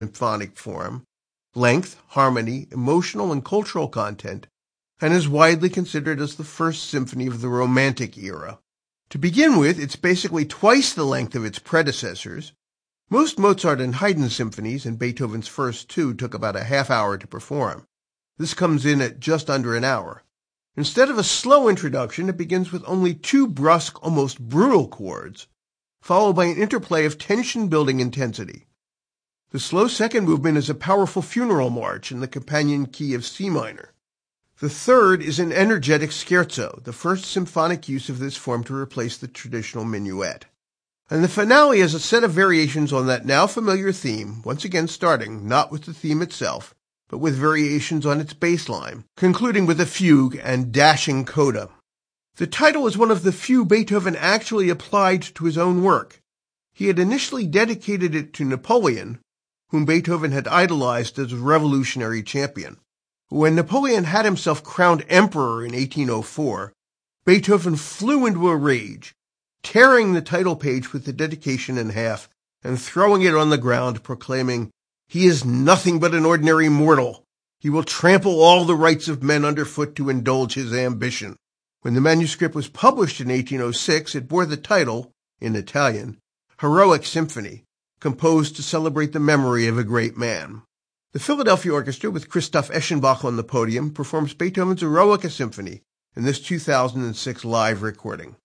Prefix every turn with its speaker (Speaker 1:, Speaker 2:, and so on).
Speaker 1: symphonic form, length, harmony, emotional and cultural content, and is widely considered as the first symphony of the Romantic era. To begin with, it's basically twice the length of its predecessors. Most Mozart and Haydn symphonies, and Beethoven's first two, took about a half hour to perform. This comes in at just under an hour. Instead of a slow introduction, it begins with only two brusque, almost brutal chords, followed by an interplay of tension-building intensity. The slow second movement is a powerful funeral march in the companion key of C minor. The third is an energetic scherzo, the first symphonic use of this form to replace the traditional minuet. And the finale has a set of variations on that now familiar theme, once again starting not with the theme itself, but with variations on its bass line, concluding with a fugue and dashing coda. The title is one of the few Beethoven actually applied to his own work. He had initially dedicated it to Napoleon, whom Beethoven had idolized as a revolutionary champion. When Napoleon had himself crowned emperor in 1804, Beethoven flew into a rage, tearing the title page with the dedication in half and throwing it on the ground, proclaiming, "He is nothing but an ordinary mortal. He will trample all the rights of men underfoot to indulge his ambition." When the manuscript was published in 1806, it bore the title, in Italian, Heroic Symphony, composed to celebrate the memory of a great man. The Philadelphia Orchestra, with Christoph Eschenbach on the podium, performs Beethoven's Eroica Symphony in this 2006 live recording.